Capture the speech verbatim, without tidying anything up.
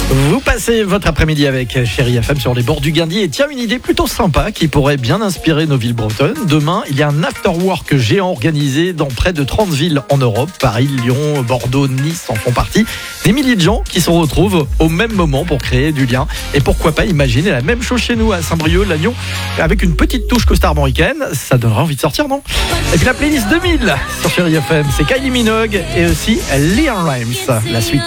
Vous passez votre après-midi avec Chérie F M sur les bords du Guindy et tiens, une idée plutôt sympa qui pourrait bien inspirer nos villes bretonnes. Demain, il y a un after-work géant organisé dans près de trente villes en Europe. Paris, Lyon, Bordeaux, Nice en font partie. Des milliers de gens qui se retrouvent au même moment pour créer du lien. Et pourquoi pas imaginer la même chose chez nous à Saint-Brieuc, Lannion, avec une petite touche costarmoricaine. Ça donnerait envie de sortir, non? Et puis la playlist deux mille sur Chérie F M, c'est Kylie Minogue et aussi Leon Rimes. La suite.